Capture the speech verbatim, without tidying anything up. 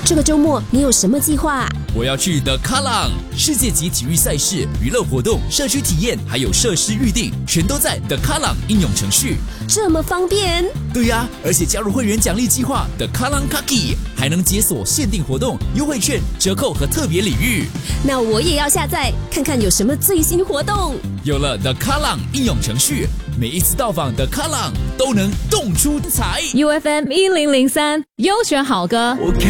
这个周末你有什么计划？ 我要去的卡朗世界级体育赛事、娱乐活动、社区体验，还有设施预定，全都在的卡朗应用程序。 这么方便？ 对呀、啊，而且加入会员奖励计划的卡朗卡基，还能解锁限定活动、优惠券、折扣和特别礼遇。 那我也要下载看看有什么最新活动。 有了的卡朗应用程序，每一次到访的卡朗都能动出彩。 U F M 一零零三优选好歌。